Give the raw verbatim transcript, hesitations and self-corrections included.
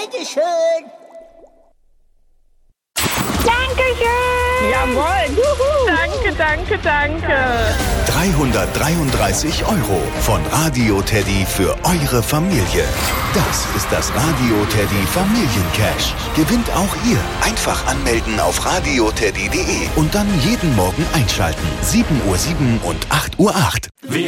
bitteschön. Dankeschön. Jawohl. Juhu. Danke, danke, danke. dreihundertdreiunddreißig Euro von Radio Teddy für eure Familie. Das ist das Radio Teddy Familiencash. Gewinnt auch ihr. Einfach anmelden auf radioteddy punkt de und dann jeden Morgen einschalten. sieben Uhr sieben und acht Uhr acht.